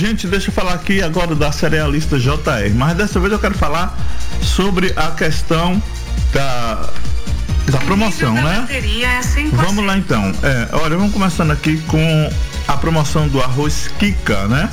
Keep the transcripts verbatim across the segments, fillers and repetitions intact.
Gente, deixa eu falar aqui agora da cerealista J R, mas dessa vez eu quero falar sobre a questão da, da promoção, né? Vamos lá então. É, olha, vamos começando aqui com a promoção do arroz Kika, né?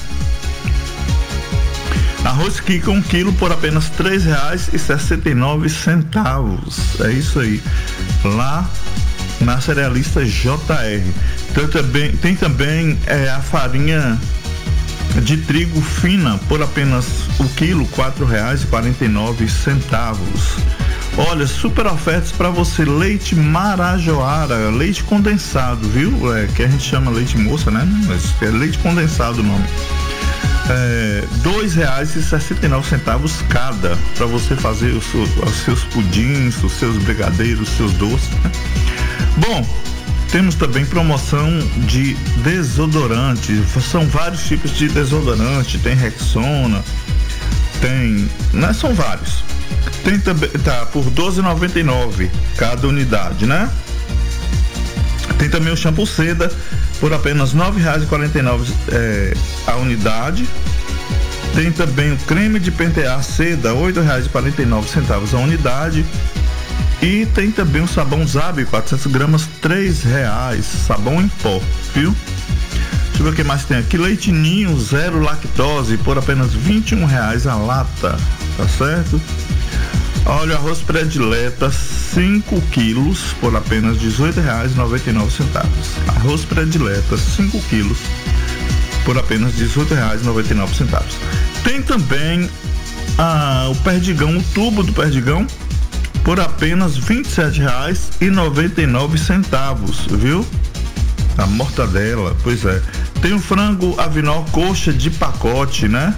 Arroz Kika, um quilo por apenas três reais e sessenta e nove centavos. É isso aí. Lá na cerealista J R. Tem também, tem também é, a farinha de trigo fina por apenas o quilo, quatro reais e quarenta e nove centavos. Olha, super ofertas para você. Leite Marajoara, leite condensado, viu? É, que a gente chama leite moça, né? Mas é leite condensado o nome. É, dois reais e sessenta e nove centavos cada, para você fazer os seus, os seus pudins, os seus brigadeiros, os seus doces, né? Bom, temos também promoção de desodorante. São vários tipos de desodorante. Tem Rexona, tem, né? São vários. Tem também, tá por doze reais e noventa e nove centavos cada unidade, né? Tem também o shampoo seda por apenas nove reais e quarenta e nove centavos é, a unidade. Tem também o creme de pentear seda, oito reais e quarenta e nove centavos a unidade. E tem também o sabão Zab, quatrocentas gramas, três reais, sabão em pó, viu? Deixa eu ver o que mais tem aqui. Leite Ninho zero lactose por apenas vinte e um reais a lata, tá certo? Olha, arroz predileta cinco quilos por apenas dezoito reais e noventa e nove centavos. Arroz predileta cinco quilos por apenas dezoito reais e noventa e nove centavos. Tem também ah, o perdigão, o tubo do perdigão por apenas vinte e sete reais e noventa e nove centavos, viu? A mortadela, pois é. Tem o frango avinó coxa de pacote, né?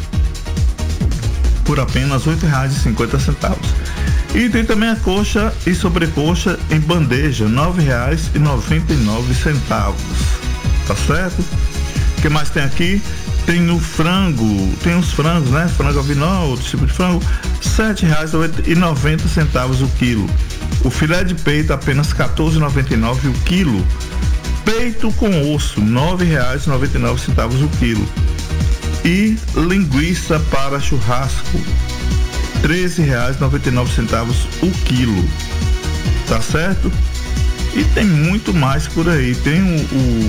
Por apenas oito reais e cinquenta centavos. E tem também a coxa e sobrecoxa em bandeja, nove reais e noventa e nove centavos. Tá certo? O que mais tem aqui? Tem o frango, tem os frangos, né? Frango avinó, outro tipo de frango, sete reais e noventa centavos o quilo. O filé de peito apenas quatorze reais e noventa e nove centavos o quilo. Peito com osso, nove reais e noventa e nove centavos o quilo. E linguiça para churrasco, treze reais e noventa e nove centavos o quilo. Tá certo? E tem muito mais por aí. Tem o, o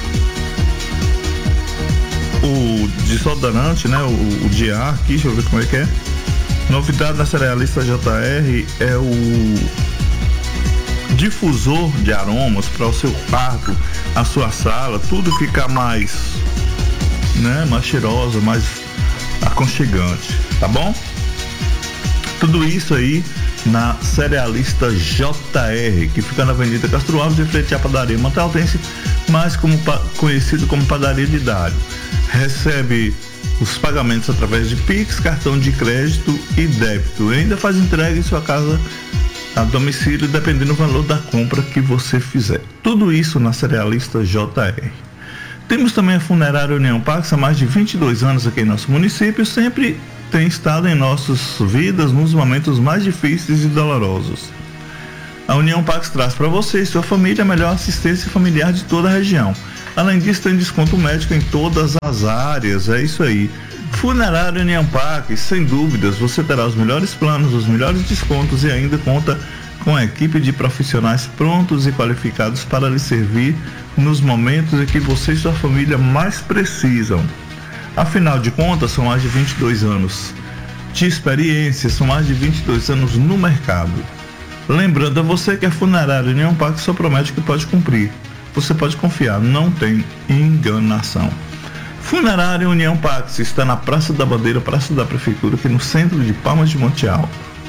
o desodorante, né? O, o de ar aqui, deixa eu ver como é que é. Novidade da cerealista J R é o difusor de aromas para o seu quarto, a sua sala, tudo ficar mais, né? Mais cheirosa, mais aconchegante, tá bom? Tudo isso aí na cerealista J R, que fica na Avenida Castro Alves, de frente à padaria Montaltense, mais como, conhecido como Padaria de Dário. Recebe os pagamentos através de Pix, cartão de crédito e débito. E ainda faz entrega em sua casa a domicílio, dependendo do valor da compra que você fizer. Tudo isso na cerealista J R. Temos também a Funerária União Pax, há mais de vinte e dois anos aqui em nosso município, sempre tem estado em nossas vidas nos momentos mais difíceis e dolorosos. A União Pax traz para você e sua família a melhor assistência familiar de toda a região. Além disso, tem desconto médico em todas as áreas, é isso aí. Funerária União Pax, sem dúvidas, você terá os melhores planos, os melhores descontos e ainda conta com a equipe de profissionais prontos e qualificados para lhe servir nos momentos em que você e sua família mais precisam. Afinal de contas, são mais de vinte e dois anos de experiência, são mais de vinte e dois anos no mercado. Lembrando a você que a Funerária União Pax só promete que pode cumprir. Você pode confiar, não tem enganação. Funerária União Pax está na Praça da Bandeira, Praça da Prefeitura, aqui no centro de Palmas de Monte Alto.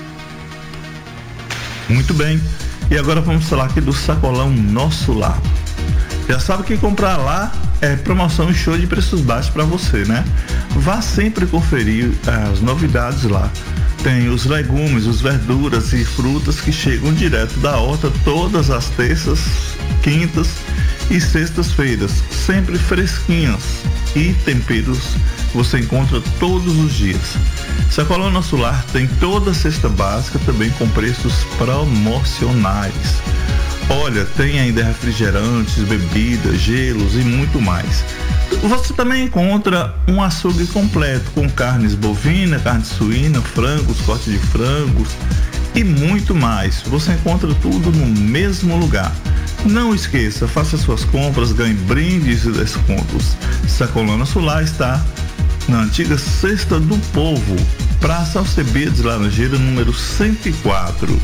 Muito bem, e agora vamos falar aqui do Sacolão Nosso Lar. Já sabe que comprar lá é promoção e show de preços baixos para você, né? Vá sempre conferir as novidades lá. Tem os legumes, as verduras e frutas que chegam direto da horta todas as terças, quintas e sextas-feiras, sempre fresquinhas, e temperos você encontra todos os dias. Sacolão Nosso Lar tem toda a cesta básica também com preços promocionais. Olha, tem ainda refrigerantes, bebidas, gelos e muito mais. Você também encontra um açougue completo com carnes bovina, carne suína, frangos, corte de frangos e muito mais. Você encontra tudo no mesmo lugar. Não esqueça, faça suas compras, ganhe brindes e descontos. Sacolana Solar está na antiga Cesta do Povo, Praça Alcebiades Laranjeira, número cento e quatro.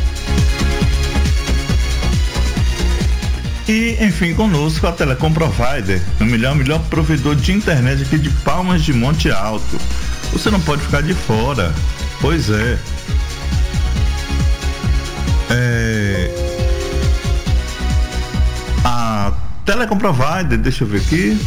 E, enfim, conosco a Telecom Provider, o melhor, melhor provedor de internet aqui de Palmas de Monte Alto. Você não pode ficar de fora. Pois é. É... A Telecom Provider, deixa eu ver aqui.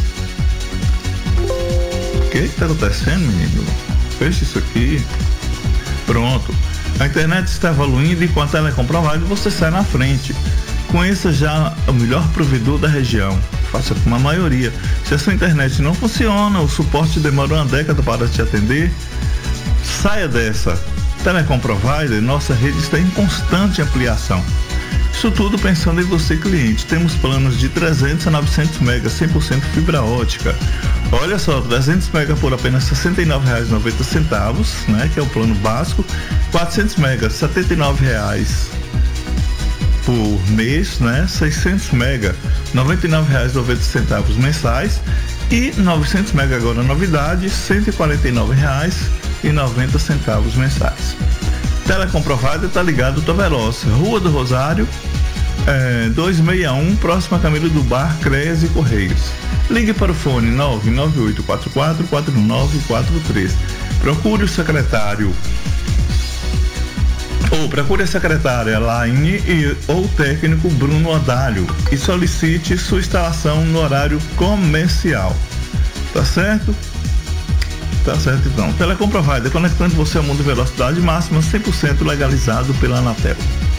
O que está acontecendo, menino? Fecha isso aqui. Pronto. A internet está evoluindo e com a Telecom Provider você sai na frente. Conheça já o melhor provedor da região. Faça com a maioria. Se a sua internet não funciona, o suporte demora uma década para te atender, saia dessa. Telecom Provider, nossa rede está em constante ampliação. Isso tudo pensando em você, cliente. Temos planos de trezentos a novecentos megas, cem por cento fibra ótica. Olha só, trezentos megas por apenas sessenta e nove reais e noventa centavos, né? Que é o plano básico. quatrocentos megas, setenta e nove reais por mês, né? seiscentos mega, noventa e nove reais e noventa centavos mensais, e novecentos mega agora novidade, cento e quarenta e nove reais e noventa centavos mensais. Telecom Provider está ligado ao Veloz, Rua do Rosário, é, duzentos e sessenta e um, próximo a Camilo do Bar, Creas e Correios. Ligue para o fone nove nove oito quatro quatro quatro nove quatro três. Procure o secretário ou procure a secretária Laine e, ou o técnico Bruno Adalho e solicite sua instalação no horário comercial. Tá certo? Tá certo então. Telecom Provider, conectando você ao mundo de velocidade máxima, cem por cento legalizado pela Anatel.